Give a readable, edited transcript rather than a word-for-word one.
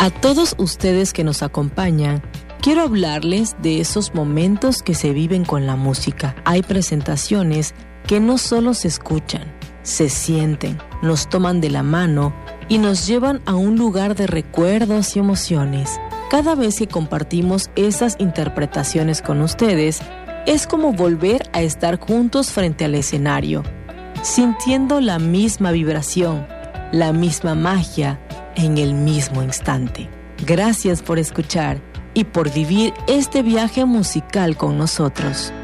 A todos ustedes que nos acompañan, quiero hablarles de esos momentos que se viven con la música. Hay presentaciones que no solo se escuchan, se sienten, nos toman de la mano y nos llevan a un lugar de recuerdos y emociones. Cada vez que compartimos esas interpretaciones con ustedes, es como volver a estar juntos frente al escenario, sintiendo la misma vibración, la misma magia en el mismo instante. Gracias por escuchar y por vivir este viaje musical con nosotros.